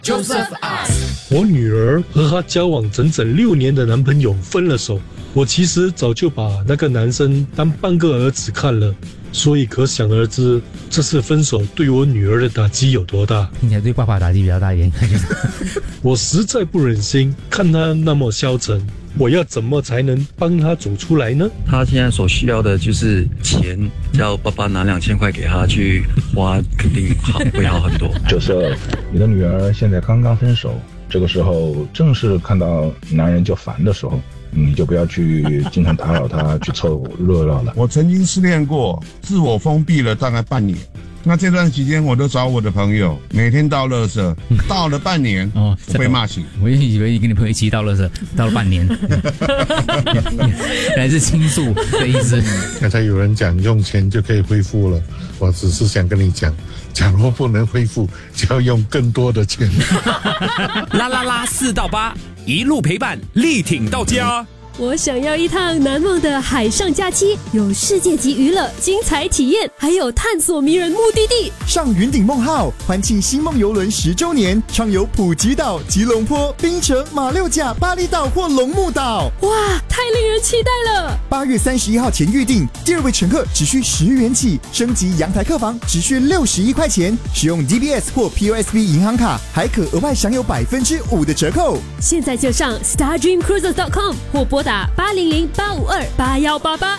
Joseph asks， 我女儿和她交往整整6年的男朋友分了手，我其实早就把那个男生当半个儿子看了，所以可想而知，这次分手对我女儿的打击有多大。 听起来对爸爸打击比较大一点。 我实在不忍心看她那么消沉，我要怎么才能帮她走出来呢？ 他现在所需要的就是钱，叫爸爸拿2000块给他去花，肯定会好很多。 就是你的女儿现在刚刚分手，这个时候正是看到男人就烦的时候，你就不要去经常打扰她去凑热闹了。 我曾经失恋过，自我封闭了大概半年。那这段期间，我都找我的朋友，每天倒垃圾，倒了半年被骂醒。 我以为你跟你朋友一起倒垃圾，倒了半年，原来是倾诉的意思。 刚才有人讲用钱就可以恢复了，我只是想跟你讲，假如不能恢复，就要用更多的钱。 啦啦啦4到8，一路陪伴，力挺到家。 我想要一趟难忘的海上假期，有世界级娱乐、精彩体验，还有探索迷人目的地。 上云顶梦号，欢庆星梦邮轮10周年，畅游普吉岛、吉隆坡、槟城、马六甲、巴厘岛或龙目岛。 哇，太令人期待了 ！8月31号前预订，第2位乘客只需10元起，升级阳台客房只需61块钱，使用 DBS 或 POSB 银行卡，还可额外享有5%的折扣。 现在就上 StarDreamCruises.com 或拨打800-852-8188。